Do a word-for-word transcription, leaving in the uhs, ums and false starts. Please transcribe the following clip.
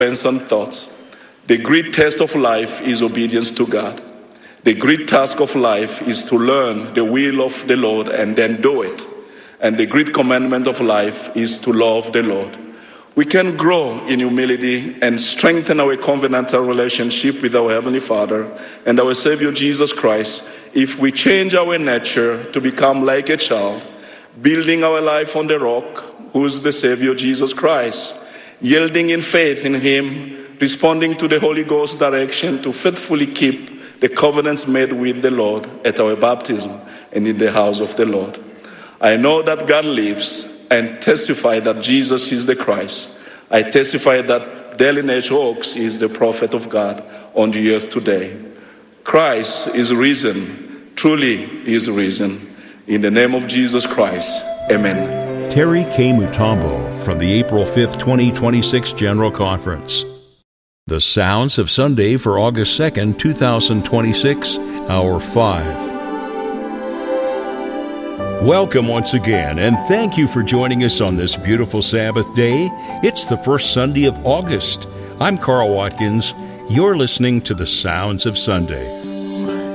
Benson thought, the great test of life is obedience to God. The great task of life is to learn the will of the Lord and then do it. And the great commandment of life is to love the Lord. We can grow in humility and strengthen our covenantal relationship with our Heavenly Father and our Savior Jesus Christ if we change our nature to become like a child, building our life on the rock, who is the Savior Jesus Christ, yielding in faith in Him, responding to the Holy Ghost direction to faithfully keep the covenants made with the Lord at our baptism and in the house of the Lord. I know that God lives and testify that Jesus is the Christ. I testify that Dallin H. Oaks is the prophet of God on the earth today. Christ is risen. Truly He is risen. In the name of Jesus Christ, amen. Terry K. Mutombo from the April fifth, twenty twenty-six General Conference. The Sounds of Sunday for August second, twenty twenty-six, Hour five. Welcome once again, and thank you for joining us on this beautiful Sabbath day. It's the first Sunday of August. I'm Carl Watkins. You're listening to The Sounds of Sunday.